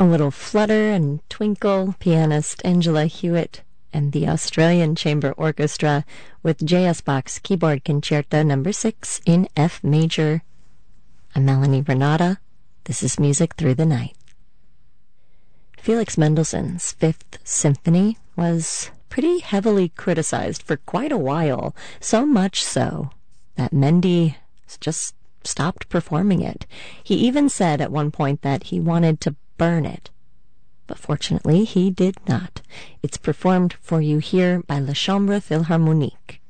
A little flutter and twinkle, pianist Angela Hewitt and the Australian Chamber Orchestra with J.S. Bach's Keyboard Concerto No. 6 in F major. I'm Melanie Renata. This is Music Through the Night. Felix Mendelssohn's Fifth Symphony was pretty heavily criticized for quite a while, so much so that Mendy just stopped performing it. He even said at one point that he wanted to burn it. But fortunately, he did not. It's performed for you here by La Chambre Philharmonique.